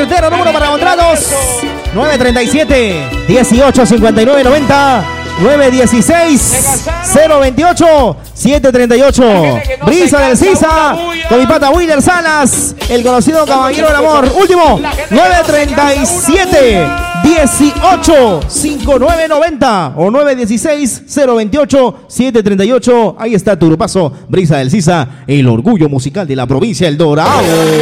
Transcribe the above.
reitero, número para contratos. 937-1859-90. 916-028-738. Brisa del Sisa con mi pata Willer Salas, el conocido caballero del amor. Último, 937-1859-90 o 916-028-738. Ahí está tu grupazo Brisa del Sisa, el orgullo musical de la provincia del Dorado.